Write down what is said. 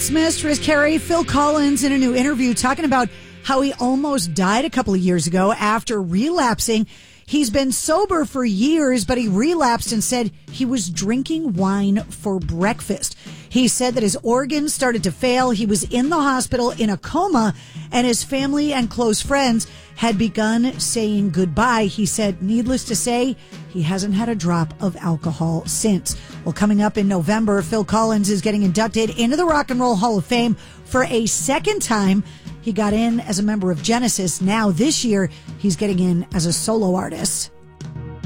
Mistress Carrie, Phil Collins in a new interview talking about how he almost died a couple of years ago after relapsing. He's been sober for years, but he relapsed and said he was drinking wine for breakfast. He said that his organs started to fail. He was in the hospital in a coma, and his family and close friends had begun saying goodbye. He said, needless to say, he hasn't had a drop of alcohol since. Well, coming up in November, Phil Collins is getting inducted into the Rock and Roll Hall of Fame for a second time. He got in as a member of Genesis. Now this year, he's getting in as a solo artist.